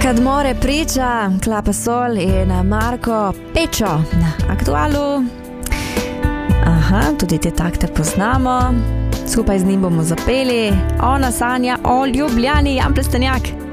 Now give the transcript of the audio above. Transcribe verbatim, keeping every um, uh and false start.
Kadmore priča, Klapa Sol in Marko Pečo na Aktualu. Aha, tudi te takte poznamo. Skupaj z njim bomo zapeli Ona sanja o Ljubljani, Jan Plestenjak.